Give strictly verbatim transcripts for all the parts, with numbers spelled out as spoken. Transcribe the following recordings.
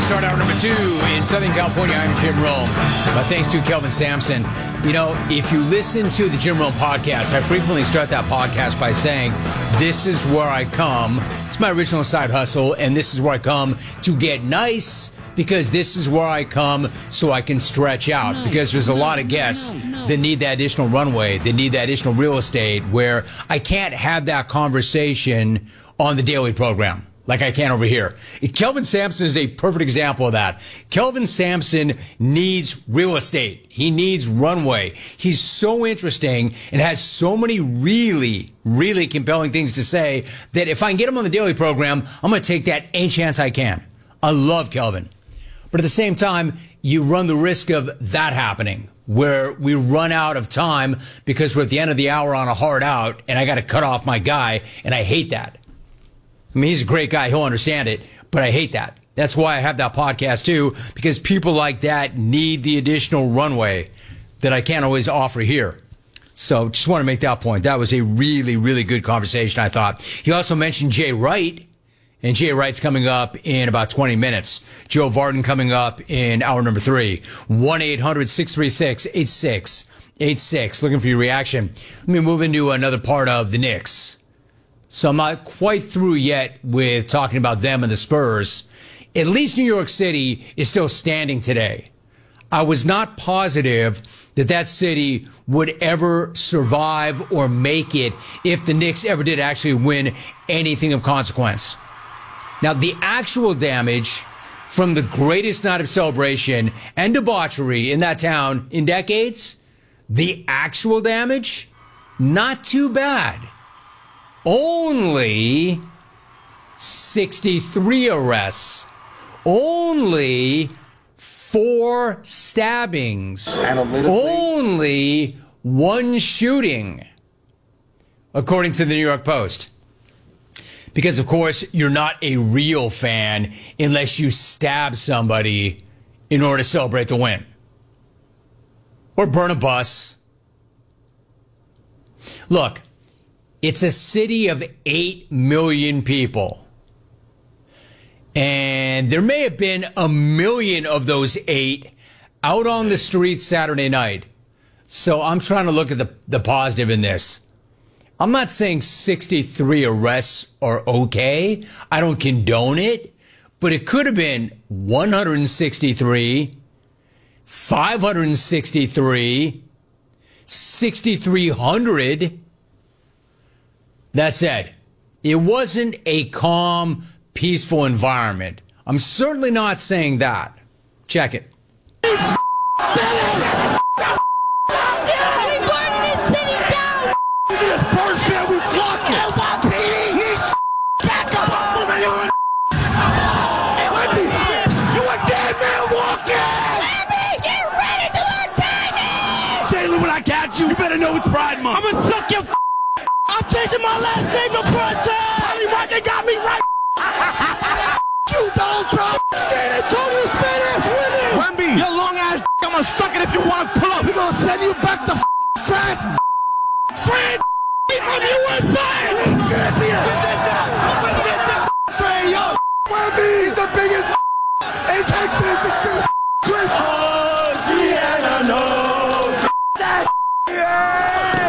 start hour number two in Southern California. I'm Jim Rome. My thanks to Kelvin Sampson. You know, if you listen to the Jim Rome podcast, I frequently start that podcast by saying, this is where I come. It's my original side hustle, and this is where I come to get nice, because this is where I come so I can stretch out. Nice. Because there's a lot of guests no, no. that need that additional runway, that need that additional real estate, where I can't have that conversation on the daily program like I can over here. Kelvin Sampson is a perfect example of that. Kelvin Sampson needs real estate. He needs runway. He's so interesting and has so many really, really compelling things to say that if I can get him on the daily program, I'm going to take that any chance I can. I love Kelvin. But at the same time, you run the risk of that happening, where we run out of time because we're at the end of the hour on a hard out and I got to cut off my guy, and I hate that. I mean, he's a great guy. He'll understand it, but I hate that. That's why I have that podcast too, because people like that need the additional runway that I can't always offer here. So just want to make that point. That was a really, really good conversation, I thought. He also mentioned Jay Wright, and Jay Wright's coming up in about twenty minutes. Joe Vardon coming up in hour number three. one eight hundred six three six eight six eight six. Looking for your reaction. Let me move into another part of the Knicks. So I'm not quite through yet with talking about them and the Spurs. At least New York City is still standing today. I was not positive that that city would ever survive or make it if the Knicks ever did actually win anything of consequence. Now, the actual damage from the greatest night of celebration and debauchery in that town in decades, the actual damage, not too bad. Only sixty-three arrests. Only four stabbings. Only one shooting, according to the New York Post. Because, of course, you're not a real fan unless you stab somebody in order to celebrate the win. Or burn a bus. Look, it's a city of eight million people. And there may have been a million of those eight out on the streets Saturday night. So I'm trying to look at the, the positive in this. I'm not saying sixty-three arrests are okay. I don't condone it. But it could have been one hundred sixty-three, five hundred sixty-three, sixty-three hundred. That said, it wasn't a calm, peaceful environment. I'm certainly not saying that. Check it. You better know it's Pride Month. I'ma suck your f***. I'm changing my last name to Brunson. Holly Rocket got me right. You Donald Trump. San Antonio State ass winning. Wemby, your long ass. I'ma suck it if you want to pull up. We gonna send you back to France. France from U S A. Champion. We did that. We did that. Trey Young. Wemby, he's the biggest in Texas. The shit is Chris. Oh, Gianna, no. That yeah!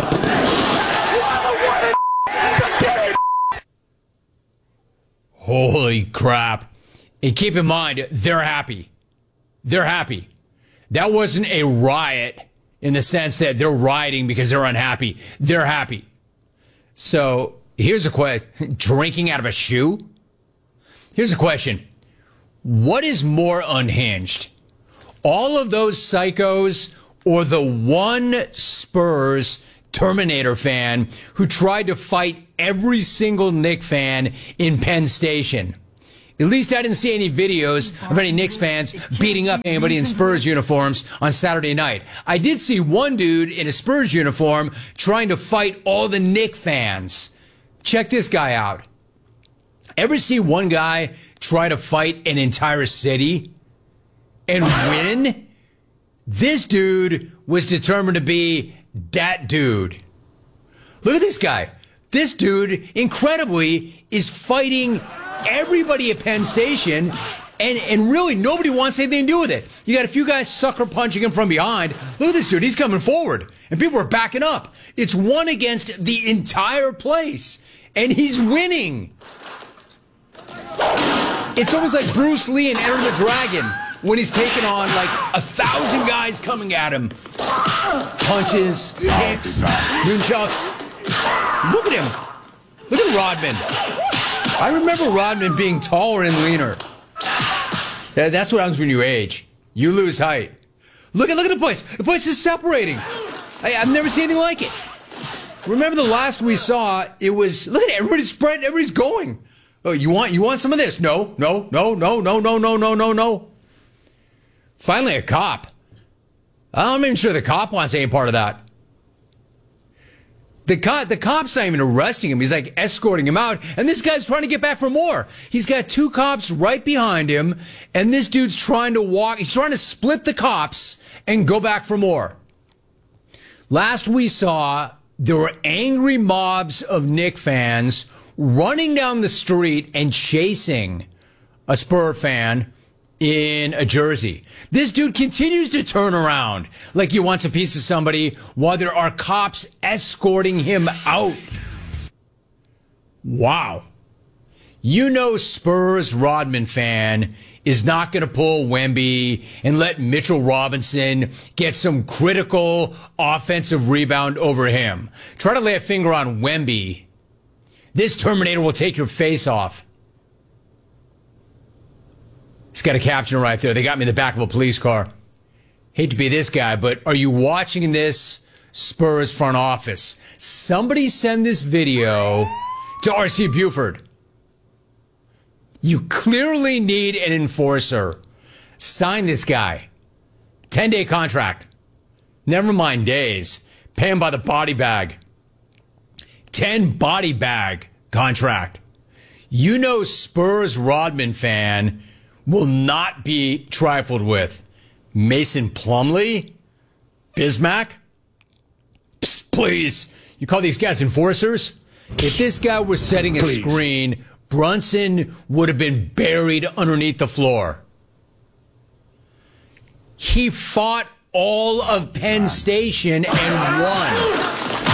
Holy crap. And keep in mind, they're happy. They're happy. That wasn't a riot in the sense that they're rioting because they're unhappy. They're happy. So here's a question. Drinking out of a shoe? Here's a question. What is more unhinged? All of those psychos or the one Spurs Terminator fan who tried to fight every single Knicks fan in Penn Station? At least I didn't see any videos of any Knicks fans beating up anybody in Spurs uniforms on Saturday night. I did see one dude in a Spurs uniform trying to fight all the Knicks fans. Check this guy out. Ever see one guy try to fight an entire city and win? This dude was determined to be that dude. Look at this guy. This dude, incredibly, is fighting everybody at Penn Station And and really, nobody wants anything to do with it. You got a few guys sucker punching him from behind. Look at this dude. He's coming forward. And people are backing up. It's one against the entire place. And he's winning. It's almost like Bruce Lee in Enter the Dragon when he's taking on like a thousand guys coming at him. Punches, kicks, nunchucks. Look at him. Look at Rodman. I remember Rodman being taller and leaner. That's what happens when you age. You lose height. Look at look at the place. The place is separating. I, I've never seen anything like it. Remember the last we saw, it was, look at it, everybody's spread, everybody's going. Oh, you want you want some of this? No, no, no, no, no, no, no, no, no, no. Finally a cop. I'm even sure the cop wants any part of that. The cop, the cop's not even arresting him. He's like escorting him out. And this guy's trying to get back for more. He's got two cops right behind him. And this dude's trying to walk. He's trying to split the cops and go back for more. Last we saw, there were angry mobs of Knick fans running down the street and chasing a Spur fan in a jersey. This dude continues to turn around like he wants a piece of somebody while there are cops escorting him out. Wow. You know Spurs Rodman fan is not going to pull Wemby and let Mitchell Robinson get some critical offensive rebound over him. Try to lay a finger on Wemby. This Terminator will take your face off. He's got a caption right there. They got me in the back of a police car. Hate to be this guy, but are you watching this Spurs front office? Somebody send this video to R C Buford. You clearly need an enforcer. Sign this guy. ten-day contract. Never mind days. Pay him by the body bag. ten body bag contract. You know Spurs Rodman fan will not be trifled with. Mason Plumlee? Bismack? Psst, please. You call these guys enforcers? If this guy was setting a please. screen, Brunson would have been buried underneath the floor. He fought all of Penn Station and won.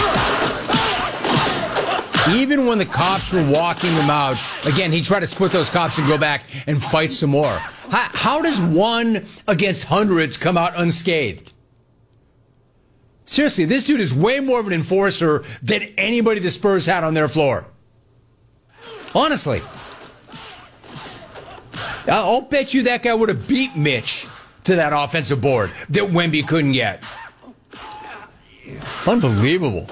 Even when the cops were walking him out, again, he tried to split those cops and go back and fight some more. How, how does one against hundreds come out unscathed? Seriously, this dude is way more of an enforcer than anybody the Spurs had on their floor. Honestly. I'll bet you that guy would have beat Mitch to that offensive board that Wemby couldn't get. Unbelievable.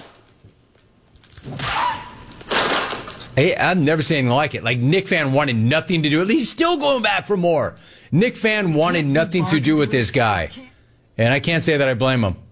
Hey, I've never seen anything like it. Like, Knick fan wanted nothing to do with it. He's still going back for more. Knick fan wanted nothing to do with this guy. And I can't say that I blame him.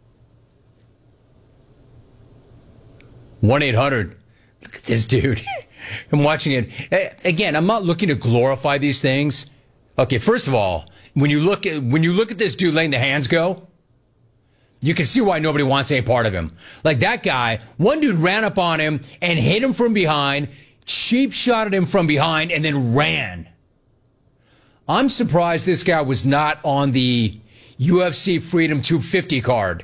one eight hundred. Look at this dude. I'm watching it. Again, I'm not looking to glorify these things. Okay, first of all, when you look at, when you look at this dude letting the hands go, you can see why nobody wants any part of him. Like that guy, one dude ran up on him and hit him from behind, cheap shotted him from behind, and then ran. I'm surprised this guy was not on the U F C Freedom two fifty card.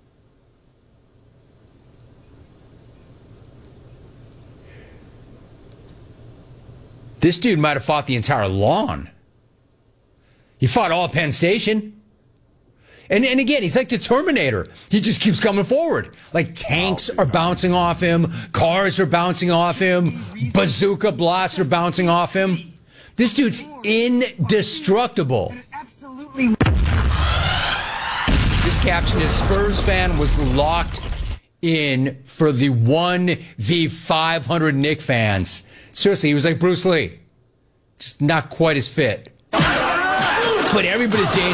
This dude might have fought the entire lawn. He fought all Penn Station. And, and again, he's like the Terminator. He just keeps coming forward. Like tanks are bouncing off him. Cars are bouncing off him. Bazooka blasts are bouncing off him. This dude's indestructible. Absolutely. This caption is Spurs fan was locked in for the one v five hundred Knick fans. Seriously, he was like Bruce Lee. Just not quite as fit. But everybody's dangerous.